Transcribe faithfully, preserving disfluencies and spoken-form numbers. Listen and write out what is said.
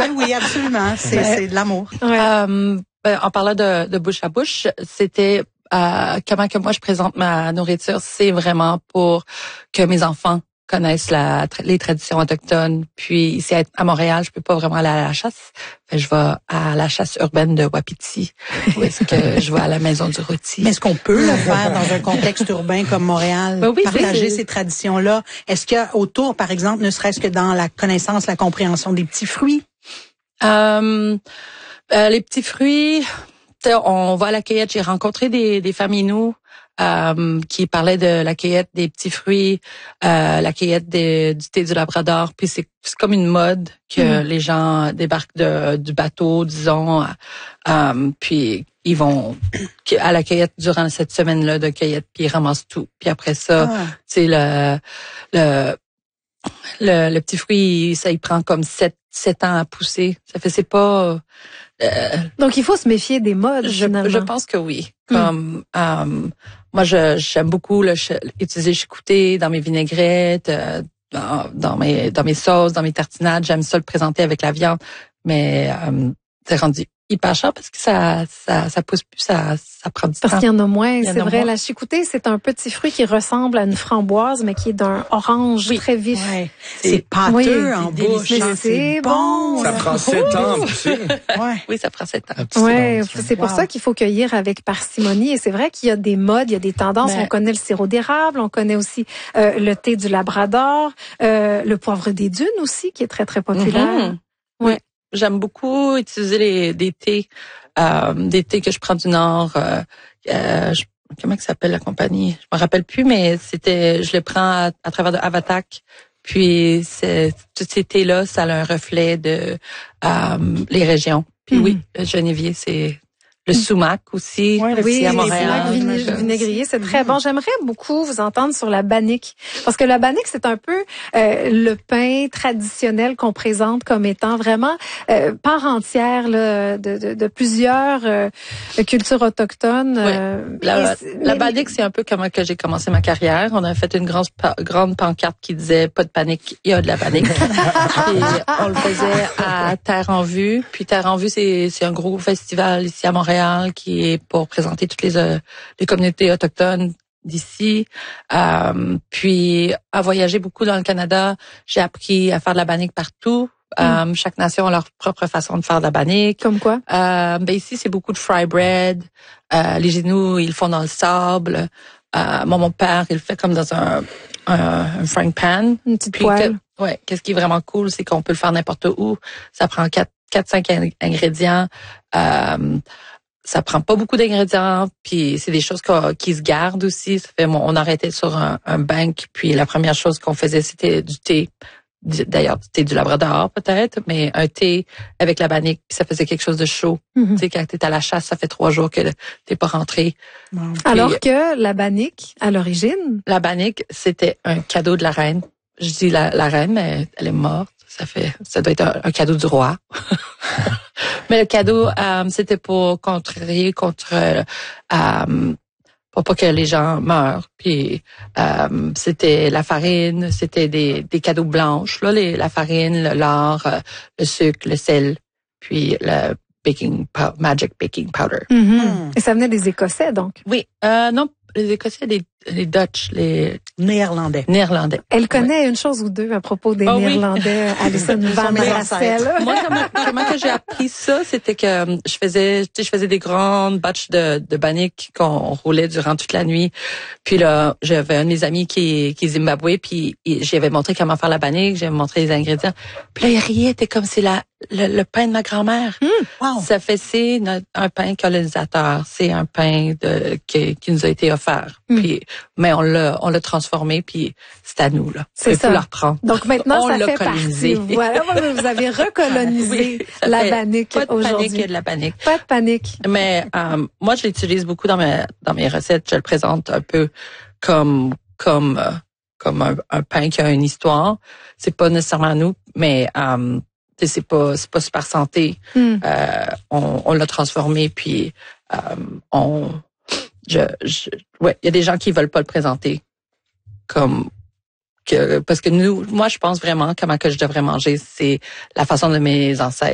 Oui, oui, absolument. C'est, Ouais. c'est de l'amour. Ouais. Euh, ben, en parlant de, de bouche à bouche, c'était euh, comment que moi je présente ma nourriture, c'est vraiment pour que mes enfants connaissent la, les traditions autochtones. Puis ici à Montréal, je peux pas vraiment aller à la chasse. Fait, je vais à la chasse urbaine de Wapiti, où est-ce que je vais à la maison du rôti. Mais est-ce qu'on peut le faire dans un contexte urbain comme Montréal, Ben oui, partager oui. ces traditions-là? Est-ce qu'il y a autour, par exemple, ne serait-ce que dans la connaissance, la compréhension des petits fruits? Euh, euh, les petits fruits, on va à la cueillette. J'ai rencontré des, des familles nous euh, qui parlaient de la cueillette des petits fruits, euh, la cueillette des, du thé du Labrador. Puis c'est, c'est comme une mode que mmh. les gens débarquent de, du bateau, disons. Euh, puis ils vont à la cueillette durant cette semaine-là de cueillette, puis ils ramassent tout. Puis après ça, ah. c'est le le Le, le petit fruit, ça y prend comme sept, sept ans à pousser. Ça fait, c'est pas... Euh, Donc, il faut se méfier des modes, je, finalement. Je pense que oui. Comme, mm. euh, moi, je, j'aime beaucoup le, utiliser le chicouté dans mes vinaigrettes, euh, dans, dans mes dans mes sauces, dans mes tartinades. J'aime ça le présenter avec la viande. Mais euh, c'est rendu hyper cher parce que ça ça ça pousse plus, ça ça prend du parce temps. Parce qu'il y en a moins, en c'est a vrai. moins. La chicouté, c'est un petit fruit qui ressemble à une framboise, mais qui est d'un orange oui. très vif. Ouais. C'est, c'est pâteux oui, en c'est bouche. Mais hein, c'est, c'est bon. Ça prend sept ans, tu sais. Ouais. Oui, ça prend sept ans. Ouais, c'est pour wow. ça qu'il faut cueillir avec parcimonie. Et c'est vrai qu'il y a des modes, il y a des tendances. Mais... On connaît le sirop d'érable, on connaît aussi euh, le thé du Labrador, euh, le poivre des dunes aussi, qui est très, très populaire. Mm-hmm. Ouais. J'aime beaucoup utiliser les, des thés, euh, des thés que je prends du Nord. Euh, euh, je, comment que s'appelle la compagnie? Je me rappelle plus, mais c'était, je les prends à, à travers de Avatak. Puis c'est, tous ces thés-là, ça a un reflet de euh, les régions. Puis mm-hmm. oui, le genévier, c'est le sumac aussi, ouais, oui, ici à Montréal. Le sumac vinaigrier, c'est très bon. J'aimerais beaucoup vous entendre sur la bannique. Parce que la bannique, c'est un peu euh, le pain traditionnel qu'on présente comme étant vraiment euh, part entière là, de, de, de plusieurs euh, cultures autochtones. Oui. Euh, la, la bannique, c'est un peu comment que j'ai commencé ma carrière. On a fait une grande, grande pancarte qui disait « Pas de panique, il y a de la bannique ». Puis on le faisait à Terre en Vue. Puis Terre en Vue, c'est, c'est un gros festival ici à Montréal qui est pour présenter toutes les, euh, les communautés autochtones d'ici. Euh, puis, à voyager beaucoup dans le Canada, j'ai appris à faire de la bannique partout. Mm. Euh, chaque nation a leur propre façon de faire de la bannique. Comme quoi? Euh, ben ici, c'est beaucoup de fry bread. Euh, les genoux, ils le font dans le sable. Euh, moi, mon père, il le fait comme dans un, un, un frying pan. Une petite poêle. Que, ouais, qu'est-ce qui est vraiment cool, c'est qu'on peut le faire n'importe où. Ça prend quatre, quatre, cinq ingrédients. Euh, Ça prend pas beaucoup d'ingrédients, puis c'est des choses qui se gardent aussi. Ça fait, on arrêtait sur un, un bank, puis la première chose qu'on faisait, c'était du thé. D'ailleurs, du thé du Labrador peut-être, mais un thé avec la bannique, puis ça faisait quelque chose de chaud. Mm-hmm. Tu sais, quand t'es à la chasse, ça fait trois jours que t'es pas rentré. Wow. Alors puis, que la bannique, à l'origine? La bannique, c'était un cadeau de la reine. Je dis la, la reine, mais elle est morte. Ça fait, ça doit être un, un cadeau du roi. Mais le cadeau, euh, c'était pour contrarier contre, euh, pour pas que les gens meurent. Puis euh, c'était la farine, c'était des, des cadeaux blanches, là, les, la farine, le lard, euh, le sucre, le sel, puis le baking magic baking powder. Mm-hmm. Mm. Et ça venait des Écossais, donc? Oui, euh, non, les Écossais, les, les Dutch, les Néerlandais. Néerlandais. Elle connaît ouais. une chose ou deux à propos des oh, Néerlandais. Oui. Alison Van Marcel. Moi, comment, comment que j'ai appris ça, c'était que je faisais, tu sais, je faisais des grandes batches de, de bannique qu'on roulait durant toute la nuit. Puis là, j'avais un de mes amis qui, qui est Zimbabwe, puis j'avais montré comment faire la bannique, j'avais montré les ingrédients. Puis là, il riait, était comme c'est la, le, le pain de ma grand-mère. Mmh, wow. Ça fait, c'est notre, un pain colonisateur. C'est un pain de, qui, qui nous a été offert. Mmh. Puis, mais on l'a, on l'a transformé, puis c'est à nous, là. C'est ça. On le reprendre. Donc maintenant, on ça l'a fait colonisé. partie. Voilà, vous avez recolonisé oui, la bannique pas de aujourd'hui. Panique et de la bannique. Pas de panique. Mais euh, moi, je l'utilise beaucoup dans mes dans mes recettes. Je le présente un peu comme comme euh, comme un, un pain qui a une histoire. C'est pas nécessairement nous, mais euh, c'est pas c'est pas super santé. Mm. Euh, on, on l'a transformé, puis euh, on je, je ouais, il y a des gens qui veulent pas le présenter comme que parce que nous, moi, je pense vraiment comment que je devrais manger, c'est la façon de mes ancêtres.